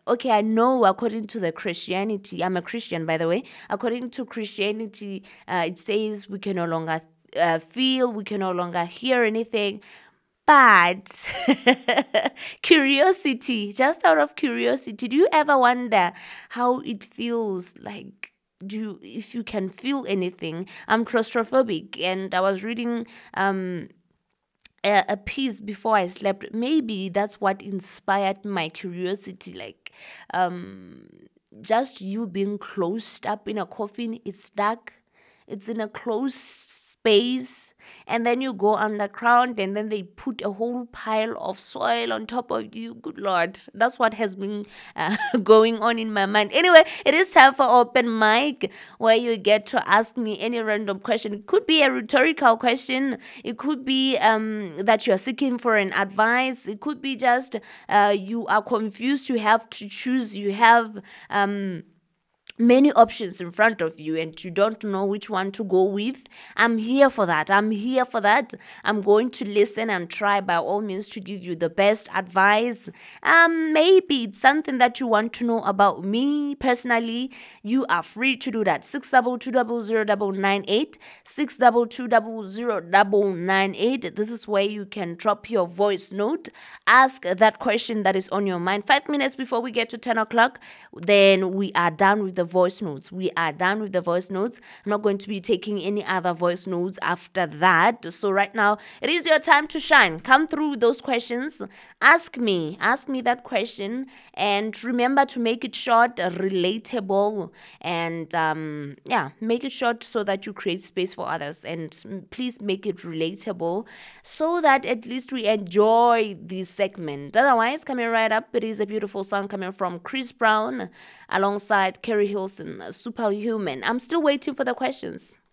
okay, I know according to the Christianity, I'm a Christian, by the way. According to Christianity, it says we can no longer feel, we can no longer hear anything. But curiosity, just out of curiosity, do you ever wonder how it feels like? If you can feel anything? I'm claustrophobic, and I was reading a piece before I slept. Maybe that's what inspired my curiosity. Like, just you being closed up in a coffin, it's dark, it's in a closed space, and then you go underground, and then they put a whole pile of soil on top of you. Good Lord, that's what has been going on in my mind. Anyway, it is time for open mic, where you get to ask me any random question. It could be a rhetorical question, it could be that you're seeking for an advice, it could be just you are confused, you have to choose, you have many options in front of you and you don't know which one to go with. I'm here for that. I'm going to listen and try by all means to give you the best advice. Maybe it's something that you want to know about me personally. You are free to do that. 622000098, 622000098. This is where you can drop your voice note, ask that question that is on your mind. 5 minutes before we get to 10 o'clock, then we are done with the voice notes. I'm not going to be taking any other voice notes after that. So right now, it is your time to shine. Come through with those questions. Ask me that question, and remember to make it short, relatable, and make it short so that you create space for others. And please make it relatable so that at least we enjoy this segment. Otherwise, coming right up, it is a beautiful song coming from Chris Brown alongside Kerry Hilson, Superhuman. I'm still waiting for the questions.